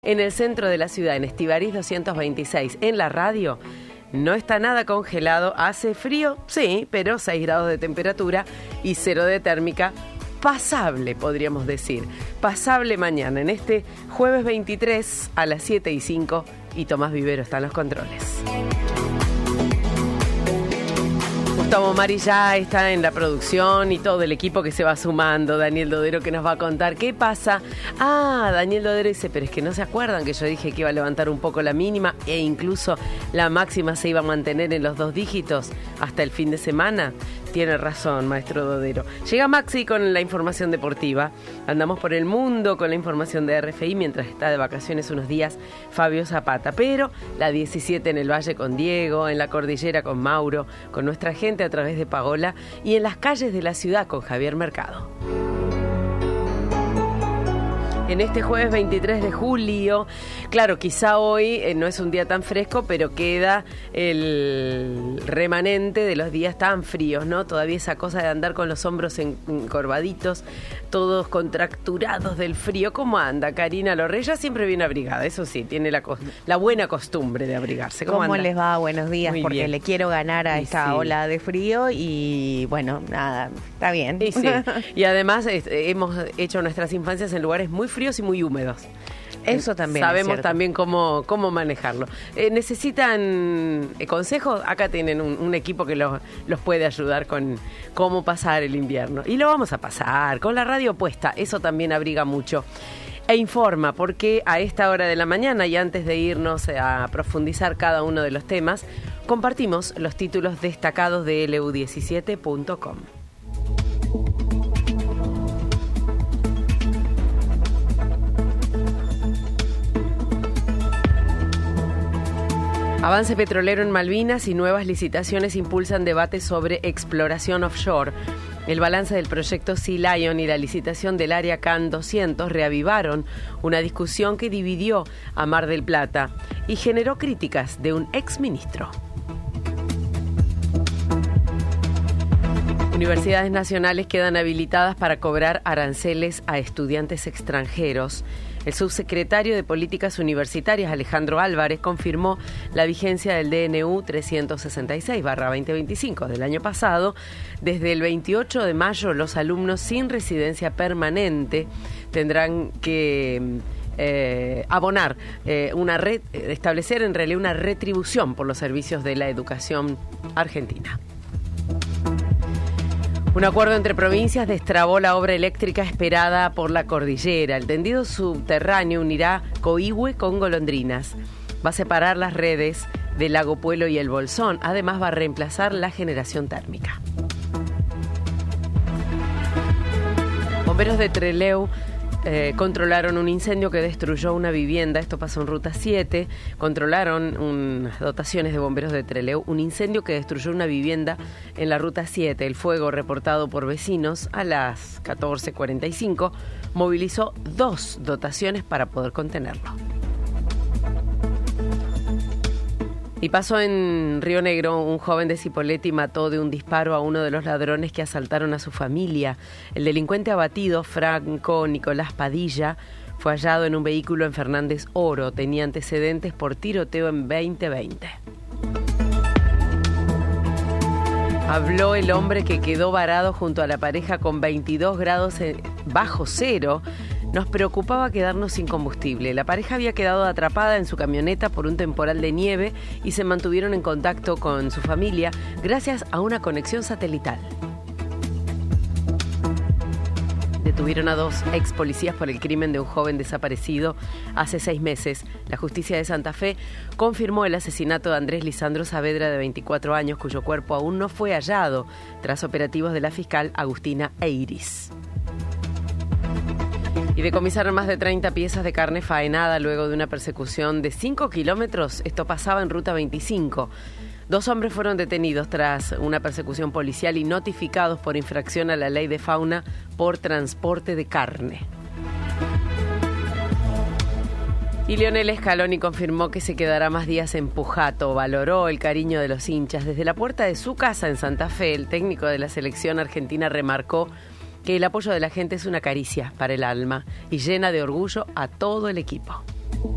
en el centro de la ciudad, en Estíbaliz 226, en la radio. No está nada congelado, hace frío, sí, pero 6 grados de temperatura y 0 de térmica. Pasable, podríamos decir. Pasable mañana, en este jueves 23 a las 7:05, y Tomás Vivero está en los controles. Gustavo Mari ya está en la producción y todo el equipo que se va sumando. Daniel Dodero que nos va a contar qué pasa. Daniel Dodero dice, pero es que no se acuerdan que yo dije que iba a levantar un poco la mínima e incluso la máxima se iba a mantener en los 2 dígitos hasta el fin de semana. Tiene razón, maestro Dodero. Llega Maxi con la información deportiva. Andamos por el mundo con la información de RFI mientras está de vacaciones unos días Fabio Zapata. Pero la 17 en el Valle con Diego, en la Cordillera con Mauro, con nuestra gente a través de Paola y en las calles de la ciudad con Javier Mercado. En este jueves 23 de julio, claro, quizá hoy no es un día tan fresco, pero queda el remanente de los días tan fríos, ¿no? Todavía esa cosa de andar con los hombros encorvaditos, todos contracturados del frío. ¿Cómo anda Karina Lorrella? Siempre bien abrigada, eso sí, tiene la buena costumbre de abrigarse. ¿Cómo les va? Buenos días, Muy porque bien. le quiero ganar a esta ola de frío y bueno, nada, está bien. Y sí, y además hemos hecho nuestras infancias en lugares muy fríos y muy húmedos. Eso también sabemos también cómo manejarlo. ¿Necesitan consejos? Acá tienen un equipo que los puede ayudar con cómo pasar el invierno. Y lo vamos a pasar con la radio puesta. Eso también abriga mucho. E informa, porque a esta hora de la mañana y antes de irnos a profundizar cada uno de los temas, compartimos los títulos destacados de lu17.com. Avance petrolero en Malvinas y nuevas licitaciones impulsan debates sobre exploración offshore. El balance del proyecto Sea Lion y la licitación del área CAN 200 reavivaron una discusión que dividió a Mar del Plata y generó críticas de un exministro. Universidades nacionales quedan habilitadas para cobrar aranceles a estudiantes extranjeros. El subsecretario de Políticas Universitarias, Alejandro Álvarez, confirmó la vigencia del DNU 366/2025 del año pasado. Desde el 28 de mayo, los alumnos sin residencia permanente tendrán que abonar, establecer en realidad una retribución por los servicios de la educación argentina. Un acuerdo entre provincias destrabó la obra eléctrica esperada por la cordillera. El tendido subterráneo unirá Coihue con Golondrinas. Va a separar las redes del Lago Puelo y el Bolsón. Además, va a reemplazar la generación térmica. Bomberos de Trelew controlaron un incendio que destruyó una vivienda. Esto pasó en Ruta 7. Controlaron unas dotaciones de bomberos de Trelew un incendio que destruyó una vivienda en la Ruta 7. El fuego, reportado por vecinos a las 14:45, movilizó 2 dotaciones para poder contenerlo. Y pasó en Río Negro. Un joven de Cipolletti mató de un disparo a uno de los ladrones que asaltaron a su familia. El delincuente abatido, Franco Nicolás Padilla, fue hallado en un vehículo en Fernández Oro. Tenía antecedentes por tiroteo en 2020. Habló el hombre que quedó varado junto a la pareja con 22 grados bajo cero. Nos preocupaba quedarnos sin combustible. La pareja había quedado atrapada en su camioneta por un temporal de nieve y se mantuvieron en contacto con su familia gracias a una conexión satelital. Detuvieron a 2 ex policías por el crimen de un joven desaparecido hace 6 meses. La justicia de Santa Fe confirmó el asesinato de Andrés Lisandro Saavedra, de 24 años, cuyo cuerpo aún no fue hallado, tras operativos de la fiscal Agustina Eiris. Y decomisaron más de 30 piezas de carne faenada luego de una persecución de 5 kilómetros. Esto pasaba en Ruta 25. 2 hombres fueron detenidos tras una persecución policial y notificados por infracción a la ley de fauna por transporte de carne. Y Lionel Scaloni confirmó que se quedará más días en Pujato. Valoró el cariño de los hinchas. Desde la puerta de su casa en Santa Fe, el técnico de la selección argentina remarcó que el apoyo de la gente es una caricia para el alma y llena de orgullo a todo el equipo.